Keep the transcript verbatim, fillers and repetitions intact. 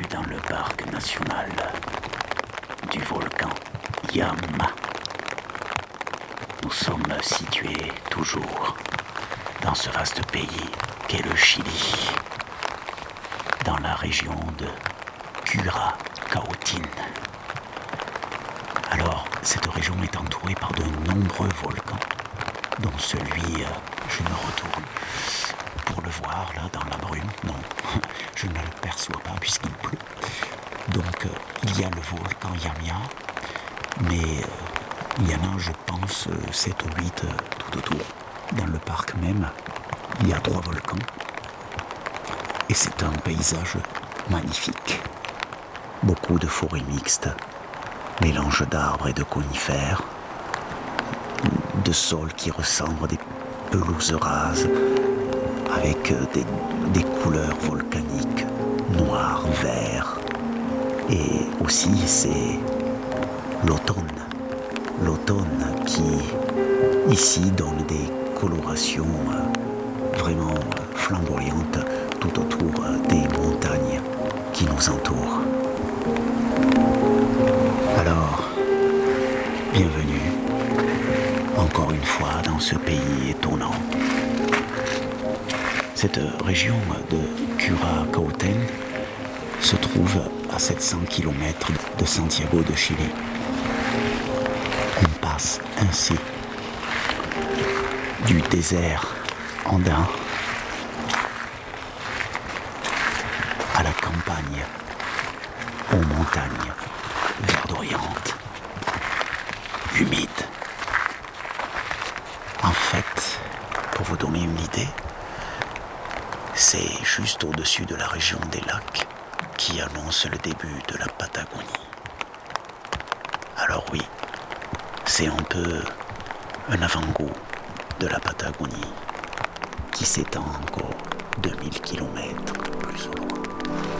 dans le parc national du volcan Yama. Nous sommes situés toujours dans ce vaste pays qu'est le Chili, dans la région de Curaçaotin. Alors, cette région est entourée par de nombreux volcans, dont celui, euh, je me retourne pour le voir là dans la brume. Non, je ne le perçois pas puisqu'il pleut. Donc, euh, il y a le volcan Yamia, mais euh, il y en a, je pense, euh, sept ou huit euh, tout autour. Dans le parc même, il y a trois volcans. Et c'est un paysage magnifique. Beaucoup de forêts mixtes, mélange d'arbres et de conifères, de sols qui ressemblent à des pelouses rases, avec des, des couleurs volcaniques, noir, vert. Et aussi, c'est l'automne. L'automne qui, ici, donne des colorations vraiment flamboyantes tout autour des montagnes qui nous entourent. Alors, bienvenue encore une fois dans ce pays étonnant. Cette région de Curaçaotin se trouve à sept cents kilomètres de Santiago de Chili. On passe ainsi du désert andin à la campagne, aux montagnes verdoyantes, humides. En fait, pour vous donner une idée, c'est juste au-dessus de la région des lacs qui annonce le début de la Patagonie. Alors oui, c'est un peu un avant-goût de la Patagonie qui s'étend encore deux mille kilomètres plus au loin.